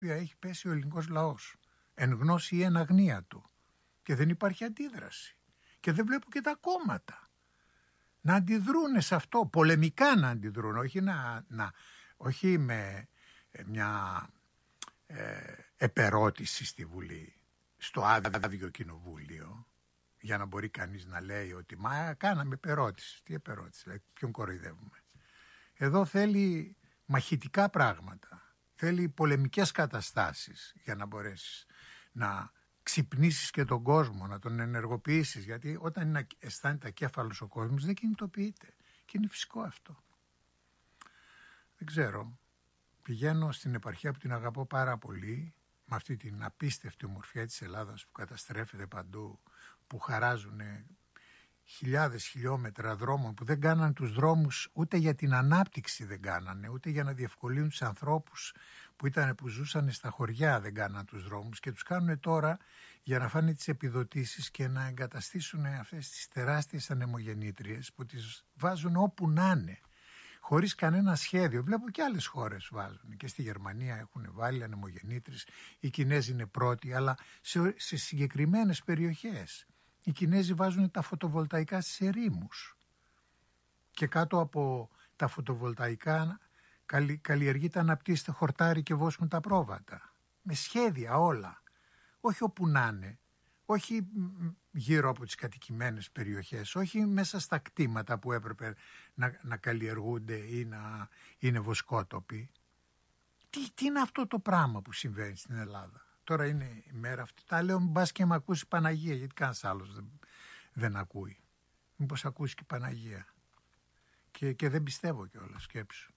έχει πέσει ο ελληνικός λαός, εν γνώση ή εν αγνία του, και δεν υπάρχει αντίδραση. Και δεν βλέπω και τα κόμματα να αντιδρούν σε αυτό, πολεμικά να αντιδρούν, όχι με μια επερώτηση στη Βουλή, στο άδειο κοινοβούλιο, για να μπορεί κανείς να λέει ότι μα κάναμε επερώτηση. Τι επερώτηση, δηλαδή, ποιον κοροϊδεύουμε? Εδώ θέλει μαχητικά πράγματα, θέλει πολεμικές καταστάσεις για να μπορέσεις να ξυπνήσεις και τον κόσμο, να τον ενεργοποιήσεις, γιατί όταν αισθάνεται ακέφαλος ο κόσμος δεν κινητοποιείται, και είναι φυσικό αυτό. Δεν ξέρω, πηγαίνω στην επαρχία που την αγαπώ πάρα πολύ, με αυτή την απίστευτη ομορφιά της Ελλάδας που καταστρέφεται παντού, που χαράζουν χιλιάδες χιλιόμετρα δρόμων, που δεν κάναν τους δρόμους ούτε για την ανάπτυξη, δεν κάνανε, ούτε για να διευκολύνουν τους ανθρώπους που ζούσαν στα χωριά, δεν κάναν τους δρόμους, και τους κάνουν τώρα για να φάνε τις επιδοτήσεις και να εγκαταστήσουν αυτές τις τεράστιες ανεμογεννήτριες που τις βάζουν όπου να είναι, χωρίς κανένα σχέδιο. Βλέπω και άλλες χώρες βάζουν, και στη Γερμανία έχουν βάλει ανεμογεννήτριες, οι Κινέζοι είναι πρώτοι, αλλά σε συγκεκριμένες περιοχές. Οι Κινέζοι βάζουν τα φωτοβολταϊκά στις ερήμους, και κάτω από τα φωτοβολταϊκά καλλιεργείται, αναπτύσσεται χορτάρι και βόσκουν τα πρόβατα. Με σχέδια όλα. Όχι όπου να είναι. Όχι γύρω από τις κατοικημένες περιοχές. Όχι μέσα στα κτήματα που έπρεπε να καλλιεργούνται ή να είναι βοσκότοποι. Τι είναι αυτό το πράγμα που συμβαίνει στην Ελλάδα? Τώρα είναι η μέρα αυτή. Τα λέω μπας και με ακούσει η Παναγία, γιατί κανένας άλλος δεν ακούει. Μήπως ακούσει και η Παναγία. Και δεν πιστεύω κιόλας, σκέψου.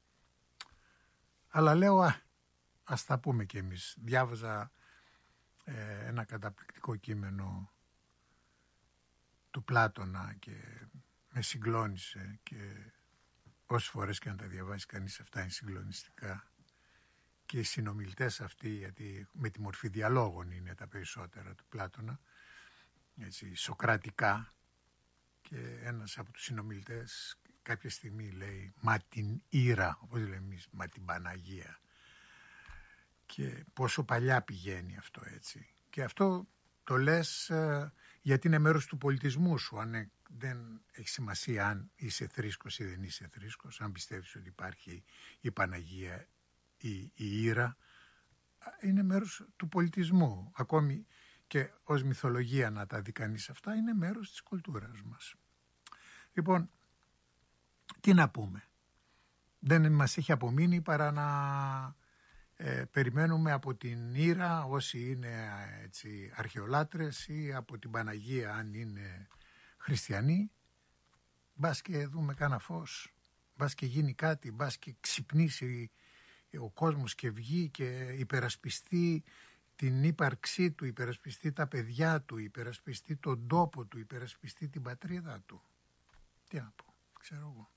Αλλά λέω, ας τα πούμε κι εμείς. Διάβαζα ένα καταπληκτικό κείμενο του Πλάτωνα και με συγκλώνησε, και όσες φορές και να τα διαβάσει κανείς, αυτά είναι συγκλονιστικά. Και οι συνομιλητές αυτοί, γιατί με τη μορφή διαλόγων είναι τα περισσότερα του Πλάτωνα, έτσι, σοκρατικά, και ένας από τους συνομιλητές κάποια στιγμή λέει «Μα την Ήρα», όπως λέμε εμείς, «Μα την Παναγία». Και πόσο παλιά πηγαίνει αυτό, έτσι. Και αυτό το λες γιατί είναι μέρος του πολιτισμού σου. Δεν έχει σημασία αν είσαι θρήσκος ή δεν είσαι θρήσκος, αν πιστεύεις ότι υπάρχει η Παναγία ή η Ήρα, είναι μέρος του πολιτισμού. Ακόμη και ως μυθολογία να τα δει κανείς αυτά, είναι μέρος της κουλτούρας μας. Λοιπόν, τι να πούμε? Δεν μας έχει απομείνει παρά να περιμένουμε από την Ήρα, όσοι είναι έτσι αρχαιολάτρες, ή από την Παναγία αν είναι χριστιανοί. Μπας και δούμε κάνα φως, μπας και γίνει κάτι, μπας και ξυπνήσει ο κόσμος και βγει και υπερασπιστεί την ύπαρξή του, υπερασπιστεί τα παιδιά του, υπερασπιστεί τον τόπο του, υπερασπιστεί την πατρίδα του. Τι να πω, ξέρω εγώ.